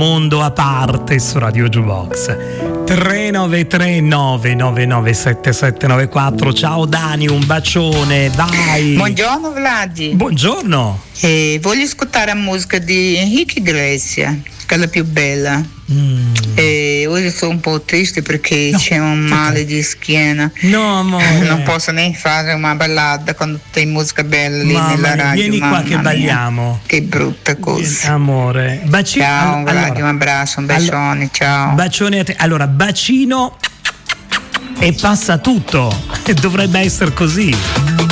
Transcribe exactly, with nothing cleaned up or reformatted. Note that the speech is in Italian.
mondo a parte su Radio Jukebox. tre nove tre nove nove nove sette sette nove quattro. Ciao Dani, un bacione, dai. Buongiorno Vladi. Buongiorno. Eh, voglio ascoltare la musica di Enrique Iglesias, quella più bella. Mm. E oggi sono un po' triste perché no, c'è un male di schiena. No, amore. Non posso neanche fare una ballata quando c'è musica bella lì mamma nella mia, radio. vieni qua che balliamo. Mia, che brutta cosa. Amore. Bacino. Ciao, allora, allora, un abbraccio, un bacione, allora, ciao. Bacione a te. Allora, bacino e passa tutto. Dovrebbe essere così.